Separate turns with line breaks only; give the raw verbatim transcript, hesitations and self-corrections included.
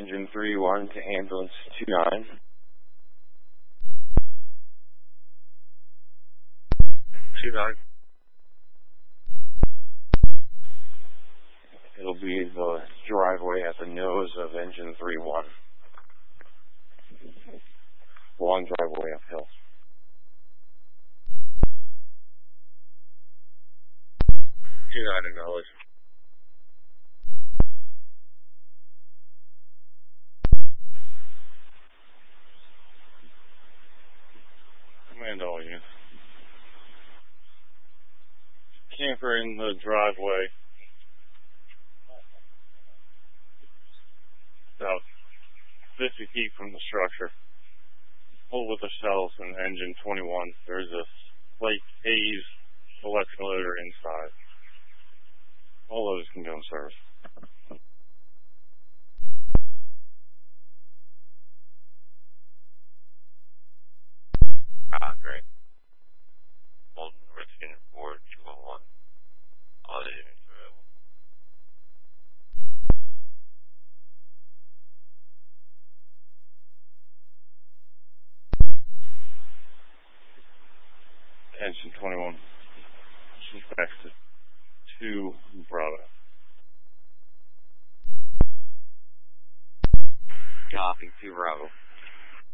engine three one to ambulance two nine.
two nine.
It'll be the driveway at the nose of engine three one. Long driveway uphill.
two nine acknowledged.
Command all units. Camper in the driveway. About fifty feet from the structure. Full with the shells and engine twenty-one. There's a slight haze electrical odor inside. All those can go in service.
Ah, great. Holden Redskins four two one one. All the units available.
Engine twenty-one. She's back to two Bravo.
Copy, two Bravo.